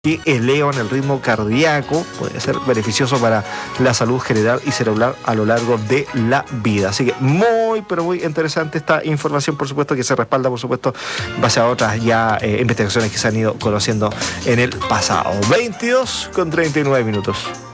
que elevan el ritmo cardíaco, puede ser beneficioso para la salud general y cerebral a lo largo de la vida. Así que muy, pero muy interesante esta información, por supuesto, que se respalda, por supuesto, base a otras ya investigaciones que se han ido conociendo en el pasado. 22:39.